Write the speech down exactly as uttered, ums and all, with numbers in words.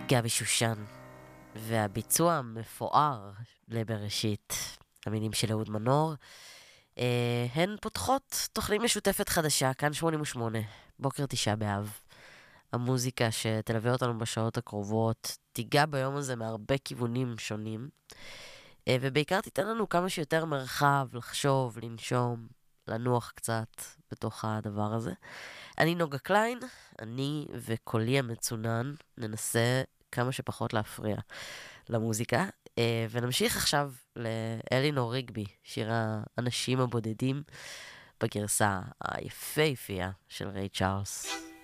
גבי שושן, והביצוע המפואר לבראשית, המילים של אהוד מנור, אה, הן פותחות תוכנית משותפת חדשה, כאן שמונים ושמונה, בוקר תשעה באב. המוזיקה שתלווה אותנו בשעות הקרובות, תיגע ביום הזה מהרבה כיוונים שונים, אה, ובעיקר תיתן לנו כמה שיותר מרחב לחשוב, לנשום, לנוח קצת בתוך הדבר הזה. אני נוגה קליין, אני וקולי המצונן ננסה כמה שפחות להפריע למוזיקה, ונמשיך עכשיו לאלינור ריגבי, שיר האנשים הבודדים בגרסה היפהפייה של ריי צ'ארלס.